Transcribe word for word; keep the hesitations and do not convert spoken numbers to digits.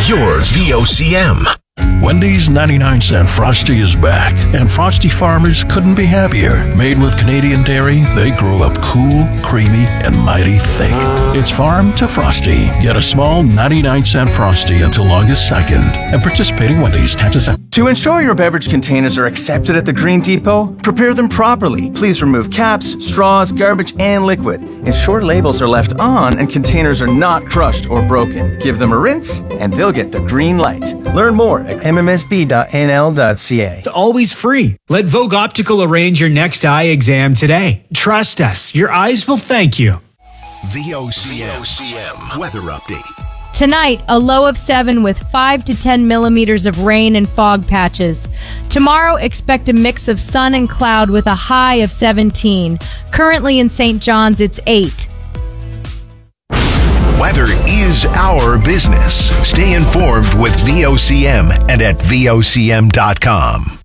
your V O C M. Wendy's ninety-nine cent Frosty is back, and Frosty farmers couldn't be happier. Made with Canadian dairy, they grow up cool, creamy, and mighty thick. It's farm to Frosty. Get a small ninety-nine cent Frosty until August second. And participating Wendy's taxes. To ensure your beverage containers are accepted at the Green Depot, prepare them properly. Please remove caps, straws, garbage, and liquid. Ensure labels are left on and containers are not crushed or broken. Give them a rinse, and they'll get the green light. Learn more at m m s b dot n l dot c a. It's always free. Let Vogue Optical arrange your next eye exam today. Trust us, your eyes will thank you. V O C M weather update. Tonight, a low of seven with five to ten millimeters of rain and fog patches. Tomorrow, expect a mix of sun and cloud with a high of seventeen. Currently in Saint John's, it's eight. Weather is our business. Stay informed with V O C M and at V O C M dot com.